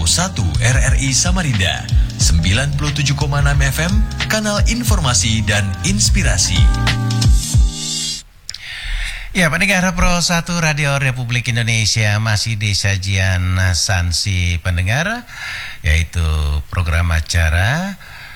1 RRI Samarinda, 97,6 FM, kanal informasi dan inspirasi. Ya, pendengar Pro 1 Radio Republik Indonesia, masih di sajian Sansi Pendengar, yaitu program acara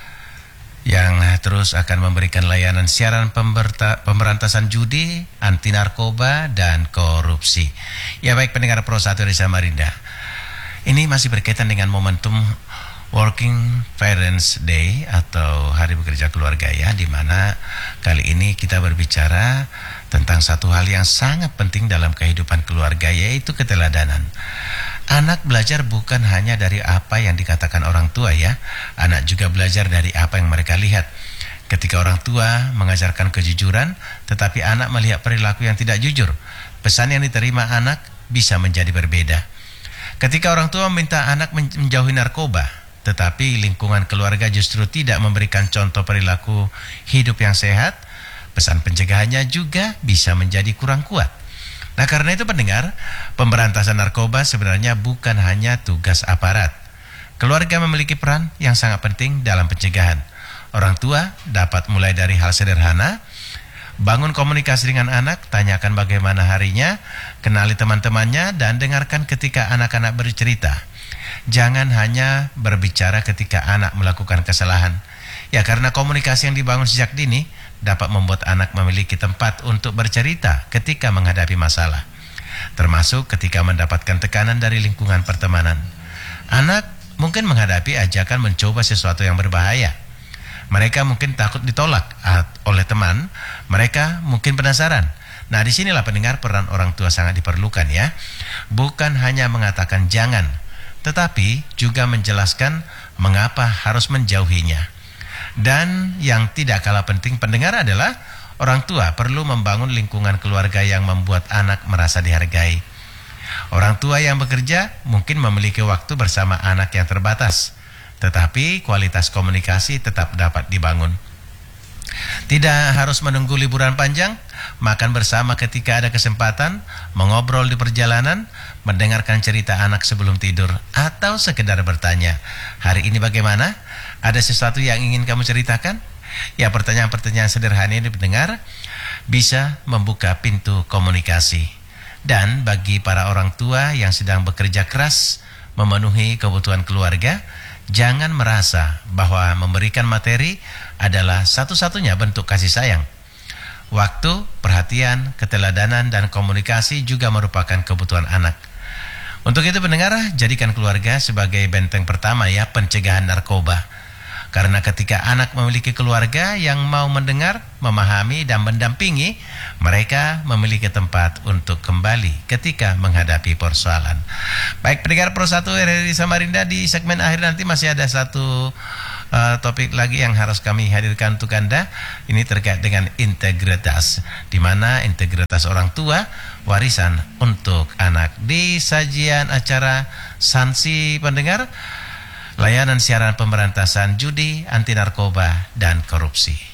yang terus akan memberikan layanan siaran pemberantasan judi, anti narkoba, dan korupsi. Ya baik pendengar Pro 1 di Samarinda, ini masih berkaitan dengan momentum Working Parents Day atau Hari Bekerja Keluarga ya, di mana kali ini kita berbicara tentang satu hal yang sangat penting dalam kehidupan keluarga, yaitu keteladanan. Anak belajar bukan hanya dari apa yang dikatakan orang tua ya, anak juga belajar dari apa yang mereka lihat. Ketika orang tua mengajarkan kejujuran, tetapi anak melihat perilaku yang tidak jujur, pesan yang diterima anak bisa menjadi berbeda. Ketika orang tua meminta anak menjauhi narkoba, tetapi lingkungan keluarga justru tidak memberikan contoh perilaku hidup yang sehat, pesan pencegahannya juga bisa menjadi kurang kuat. Nah karena itu pendengar, pemberantasan narkoba sebenarnya bukan hanya tugas aparat. Keluarga memiliki peran yang sangat penting dalam pencegahan. Orang tua dapat mulai dari hal sederhana, bangun komunikasi dengan anak, tanyakan bagaimana harinya, kenali teman-temannya, dan dengarkan ketika anak-anak bercerita. Jangan hanya berbicara ketika anak melakukan kesalahan. Ya karena komunikasi yang dibangun sejak dini dapat membuat anak memiliki tempat untuk bercerita ketika menghadapi masalah, termasuk ketika mendapatkan tekanan dari lingkungan pertemanan. Anak mungkin menghadapi ajakan mencoba sesuatu yang berbahaya. Mereka mungkin takut ditolak oleh teman, mereka mungkin penasaran. Nah disinilah pendengar peran orang tua sangat diperlukan ya. Bukan hanya mengatakan jangan, tetapi juga menjelaskan mengapa harus menjauhinya. Dan yang tidak kalah penting pendengar adalah orang tua perlu membangun lingkungan keluarga yang membuat anak merasa dihargai. Orang tua yang bekerja mungkin memiliki waktu bersama anak yang terbatas, tetapi kualitas komunikasi tetap dapat dibangun. Tidak harus menunggu liburan panjang, makan bersama ketika ada kesempatan, mengobrol di perjalanan, mendengarkan cerita anak sebelum tidur, atau sekedar bertanya, hari ini bagaimana? Ada sesuatu yang ingin kamu ceritakan? Ya, pertanyaan-pertanyaan sederhana ini pendengar bisa membuka pintu komunikasi. Dan bagi para orang tua yang sedang bekerja keras memenuhi kebutuhan keluarga, jangan merasa bahwa memberikan materi adalah satu-satunya bentuk kasih sayang. Waktu, perhatian, keteladanan, dan komunikasi juga merupakan kebutuhan anak. Untuk itu pendengar, jadikan keluarga sebagai benteng pertama ya pencegahan narkoba. Karena ketika anak memiliki keluarga yang mau mendengar, memahami, dan mendampingi, mereka memiliki tempat untuk kembali ketika menghadapi persoalan. Baik pendengar Pro 1 RRI Samarinda, di segmen akhir nanti masih ada satu topik lagi yang harus kami hadirkan untuk Anda. Ini terkait dengan integritas, di mana integritas orang tua warisan untuk anak. Di sajian acara Sansi Pendengar, layanan siaran pemberantasan judi, anti narkoba, dan korupsi.